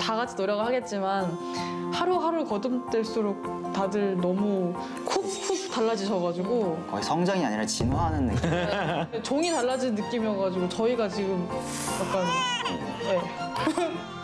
다 같이 노력을 하겠지만 하루하루 거듭될수록 다들 너무 쿡쿡 달라지셔가지고 거의 성장이 아니라 진화하는 느낌. 종이 달라진 느낌이어가지고 저희가 지금 약간 네.